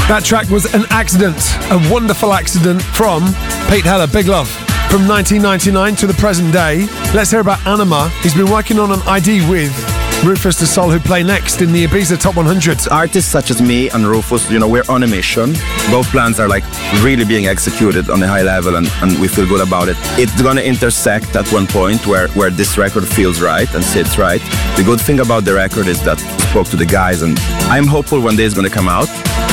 That track was An Accident, a wonderful accident from Pete Heller, big love. From 1999 to the present day, let's hear about Anima. He's been working on an ID with Rufus Du Sol, who play next in the Ibiza Top 100. Artists such as me and Rufus, we're on a mission. Both plans are really being executed on a high level, and we feel good about it. It's gonna intersect at one point where this record feels right and sits right. The good thing about the record is that I spoke to the guys, and I'm hopeful one day it's gonna come out.